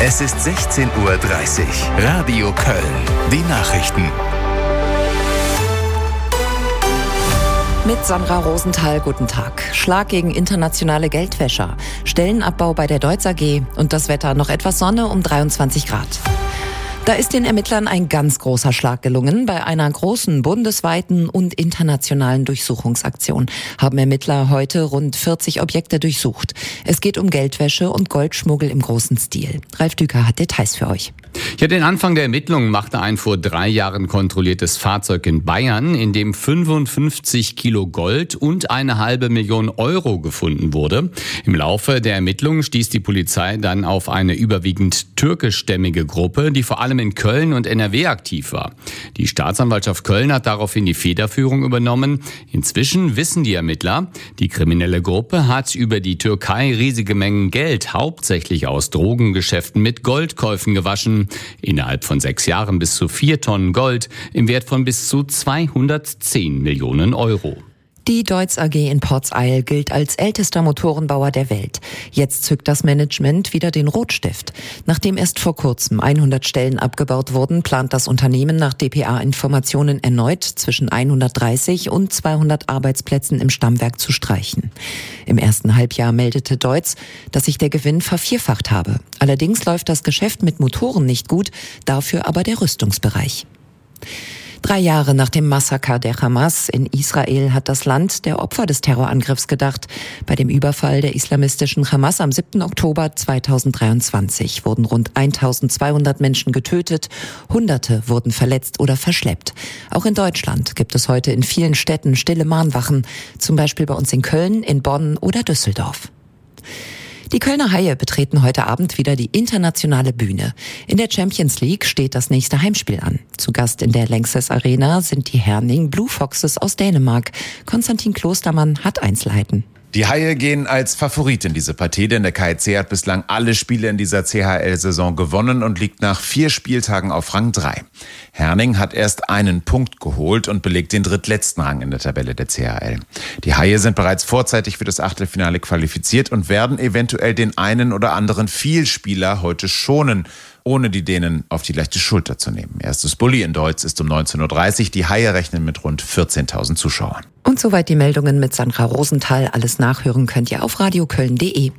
Es ist 16:30 Uhr. Radio Köln. Die Nachrichten. Mit Sandra Rosenthal, guten Tag. Schlag gegen internationale Geldwäscher, Stellenabbau bei der Deutz AG und das Wetter noch etwas Sonne um 23 Grad. Da ist den Ermittlern ein ganz großer Schlag gelungen. Bei einer großen bundesweiten und internationalen Durchsuchungsaktion haben Ermittler heute rund 40 Objekte durchsucht. Es geht um Geldwäsche und Goldschmuggel im großen Stil. Ralf Düker hat Details für euch. Ja, den Anfang der Ermittlungen machte ein vor 3 Jahren kontrolliertes Fahrzeug in Bayern, in dem 55 Kilo Gold und 1,5 Million Euro gefunden wurde. Im Laufe der Ermittlungen stieß die Polizei dann auf eine überwiegend türkischstämmige Gruppe, die vor allem in Köln und NRW aktiv war. Die Staatsanwaltschaft Köln hat daraufhin die Federführung übernommen. Inzwischen wissen die Ermittler, die kriminelle Gruppe hat über die Türkei riesige Mengen Geld, hauptsächlich aus Drogengeschäften mit Goldkäufen gewaschen. Innerhalb von 6 Jahren bis zu 4 Tonnen Gold im Wert von bis zu 210 Millionen Euro. Die Deutz AG in Portseil gilt als ältester Motorenbauer der Welt. Jetzt zückt das Management wieder den Rotstift. Nachdem erst vor kurzem 100 Stellen abgebaut wurden, plant das Unternehmen nach dpa-Informationen erneut zwischen 130 und 200 Arbeitsplätzen im Stammwerk zu streichen. Im ersten Halbjahr meldete Deutz, dass sich der Gewinn vervierfacht habe. Allerdings läuft das Geschäft mit Motoren nicht gut, dafür aber der Rüstungsbereich. 3 Jahre nach dem Massaker der Hamas in Israel hat das Land der Opfer des Terrorangriffs gedacht. Bei dem Überfall der islamistischen Hamas am 7. Oktober 2023 wurden rund 1200 Menschen getötet, Hunderte wurden verletzt oder verschleppt. Auch in Deutschland gibt es heute in vielen Städten stille Mahnwachen, zum Beispiel bei uns in Köln, in Bonn oder Düsseldorf. Die Kölner Haie betreten heute Abend wieder die internationale Bühne. In der Champions League steht das nächste Heimspiel an. Zu Gast in der Lanxess Arena sind die Herning Blue Foxes aus Dänemark. Konstantin Klostermann hat Einzelheiten. Die Haie gehen als Favorit in diese Partie, denn der KIC hat bislang alle Spiele in dieser CHL-Saison gewonnen und liegt nach 4 Spieltagen auf Rang 3. Herning hat erst einen Punkt geholt und belegt den drittletzten Rang in der Tabelle der CHL. Die Haie sind bereits vorzeitig für das Achtelfinale qualifiziert und werden eventuell den einen oder anderen Vielspieler heute schonen, ohne die Dänen auf die leichte Schulter zu nehmen. Erstes Bulli in Deutz ist um 19:30 Uhr. Die Haie rechnen mit rund 14.000 Zuschauern. Und soweit die Meldungen mit Sandra Rosenthal. Alles nachhören könnt ihr auf radioköln.de.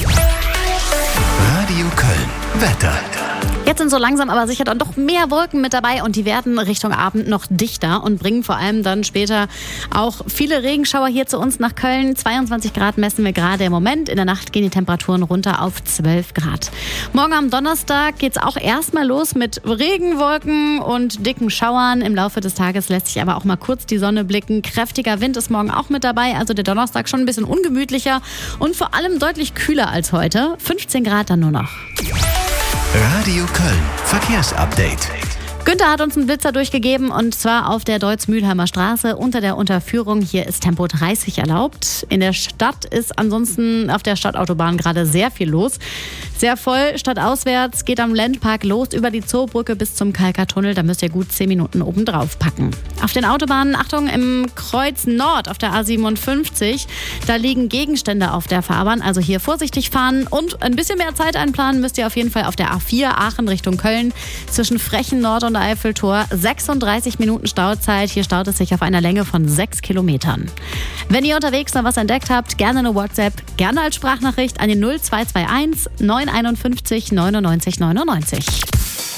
Radio Köln. Wetter. Jetzt sind so langsam aber sicher dann doch mehr Wolken mit dabei und die werden Richtung Abend noch dichter und bringen vor allem dann später auch viele Regenschauer hier zu uns nach Köln. 22 Grad messen wir gerade im Moment. In der Nacht gehen die Temperaturen runter auf 12 Grad. Morgen am Donnerstag geht's auch erstmal los mit Regenwolken und dicken Schauern. Im Laufe des Tages lässt sich aber auch mal kurz die Sonne blicken. Kräftiger Wind ist morgen auch mit dabei. Also der Donnerstag schon ein bisschen ungemütlicher und vor allem deutlich kühler als heute. 15 Grad dann nur noch. Radio Köln. Verkehrsupdate. Günther hat uns einen Blitzer durchgegeben und zwar auf der Deutz-Mülheimer Straße unter der Unterführung. Hier ist Tempo 30 erlaubt. In der Stadt ist ansonsten auf der Stadtautobahn gerade sehr viel los. Sehr voll, stadtauswärts, geht am Landpark los über die Zoobrücke bis zum Kalkatunnel. Da müsst ihr gut 10 Minuten oben drauf packen. Auf den Autobahnen, Achtung, im Kreuz Nord auf der A57, da liegen Gegenstände auf der Fahrbahn. Also hier vorsichtig fahren und ein bisschen mehr Zeit einplanen müsst ihr auf jeden Fall auf der A4 Aachen Richtung Köln zwischen Frechen Nord und Eiffeltor. 36 Minuten Stauzeit. Hier staut es sich auf einer Länge von 6 Kilometern. Wenn ihr unterwegs noch was entdeckt habt, gerne eine WhatsApp, gerne als Sprachnachricht an die 0221 951 99 99.